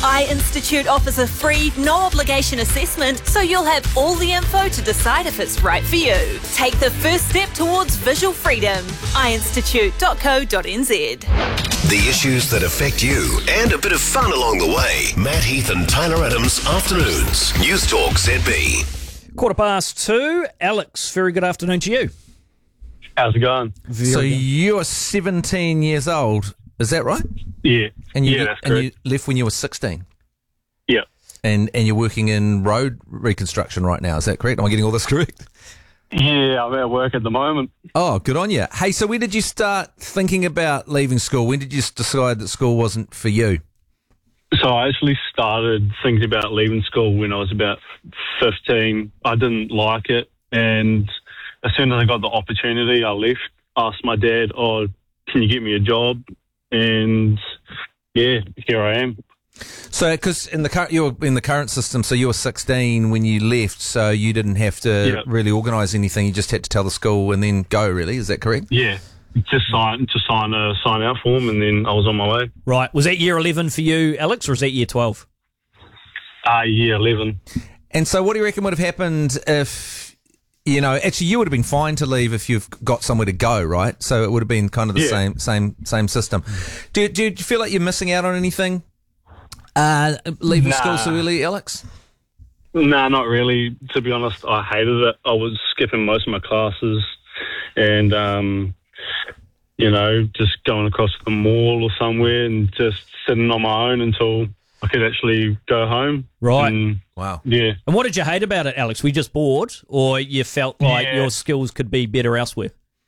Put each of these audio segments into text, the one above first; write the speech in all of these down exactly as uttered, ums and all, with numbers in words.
iInstitute offers a free, no-obligation assessment, so you'll have all the info to decide if it's right for you. Take the first step towards visual freedom. i institute dot co dot n z. The issues that affect you and a bit of fun along the way. Matt Heath and Tyler Adams, Afternoons. News Talk Z B. Quarter past two. Alex, very good afternoon to you. How's it going? So you're seventeen years old, is that right? Yeah. And you, yeah, that's and correct. you left when you were sixteen? Yeah. And and you're working in road reconstruction right now, is that correct? Am I getting all this correct? Yeah, I'm at work at the moment. Oh, good on you. Hey, so when did you start thinking about leaving school? When did you decide that school wasn't for you? So I actually started thinking about leaving school when I was about fifteen. I didn't like it, and as soon as I got the opportunity, I left. Asked my dad, "Oh, can you get me a job?" And yeah, here I am. So, because in the current you were in the current system, so you were sixteen when you left, so you didn't have to Yeah. really organise anything. You just had to tell the school and then go. Really, is that correct? Yeah, just sign, just sign a sign out form, and then I was on my way. Right. Was that year eleven for you, Alex, or was that year twelve? Uh, year eleven. And so, what do you reckon would have happened if, you know, actually you would have been fine to leave if you've got somewhere to go, right? So it would have been kind of the Yeah. same, same, same system. Do, do, do you feel like you're missing out on anything? Uh, leaving Nah. school so early, Alex? No, not really. To be honest, I hated it. I was skipping most of my classes and, um, you know, just going across the mall or somewhere and just sitting on my own until I could actually go home. Right. And, Wow. yeah. And what did you hate about it, Alex? Were you just bored, or you felt like Yeah. your skills could be better elsewhere?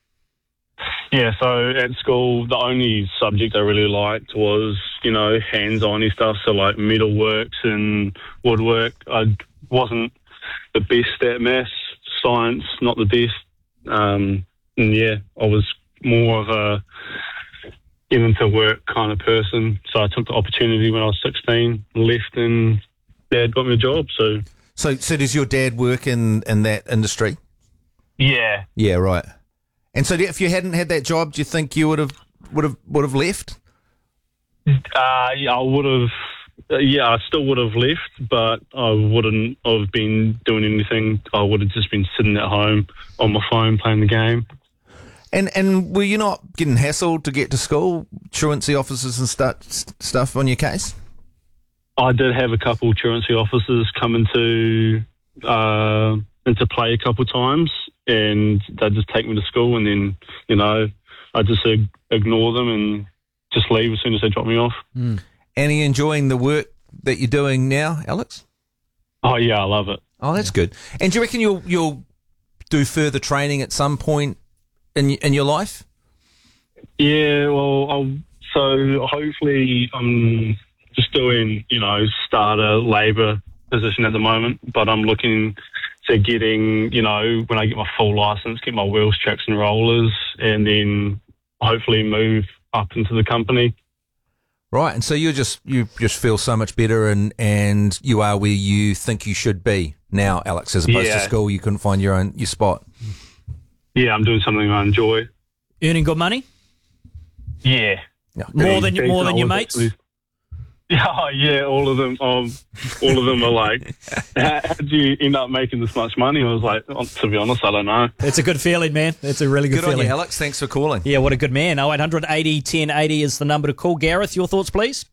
Yeah, so at school, the only subject I really liked was, you know, hands-on stuff, so like metalworks and woodwork. I wasn't the best at maths, science, not the best. Um, and yeah, I was more of a get into work kind of person. So I took the opportunity when I was sixteen, left, and Dad got me a job. So So, so does your dad work in, in that industry? yeah, Yeah, right. And so, if you hadn't had that job, do you think you would have would have would have left? Uh, yeah, I would have. Uh, yeah, I still would have left, but I wouldn't have been doing anything. I would have just been sitting at home on my phone playing the game. And and were you not getting hassled to get to school? Truancy officers and stu- stuff on your case? I did have a couple of truancy officers come into uh, into play a couple of times, and they'd just take me to school, and then you know I just ig- ignore them and just leave as soon as they drop me off. Mm. And are you enjoying the work that you're doing now, Alex? Oh yeah, I love it. Oh, that's good. And do you reckon you'll you'll do further training at some point in in your life? Yeah, well, I'll, so hopefully I'm just doing, you know, starter labour position at the moment, but I'm looking to getting, you know, when I get my full licence, get my wheels, tracks and rollers, and then hopefully move up into the company. Right, and so you just you just feel so much better, and, and you are where you think you should be now, Alex, as opposed Yeah. to school. You couldn't find your own your spot. Yeah, I'm doing something I enjoy. Earning good money? Yeah. Yeah. More than more than your mates? Yeah, yeah, all of them. Um, all of them are like, how did you end up making this much money? I was like, oh, to be honest, I don't know. It's a good feeling, man. It's a really good, Good on feeling. you, Alex. Thanks for calling. Yeah, what a good man. oh eight hundred eighty ten eighty is the number to call. Gareth, your thoughts, please?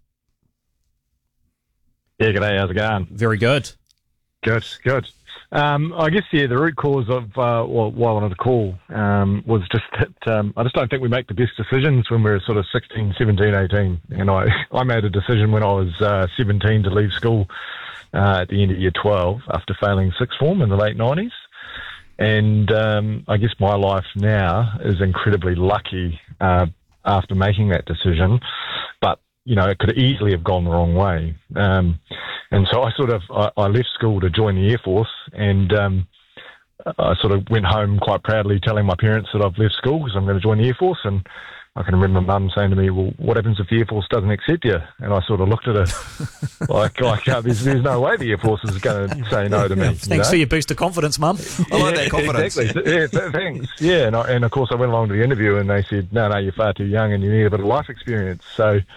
Yeah, g'day, how's it going? Very good. Good, good. Um, I guess, yeah, the root cause of uh, well, why I wanted to call um, was just that um, I just don't think we make the best decisions when we're sort of sixteen, seventeen, eighteen. And I, I made a decision when I was uh, seventeen to leave school uh, at the end of year twelve after failing sixth form in the late nineties. And um, I guess my life now is incredibly lucky uh, after making that decision. But you know, it could easily have gone the wrong way. Um, and so I sort of, I, I left school to join the Air Force, and um, I sort of went home quite proudly telling my parents that I've left school because I'm going to join the Air Force. And I can remember Mum saying to me, well, what happens if the Air Force doesn't accept you? And I sort of looked at her like, like uh, there's, there's no way the Air Force is going to say no to me. Thanks you know? for your boost of confidence, Mum. I like that confidence. Exactly. Yeah, th- thanks. Yeah, and, I, and of course I went along to the interview and they said, no, no, you're far too young and you need a bit of life experience. So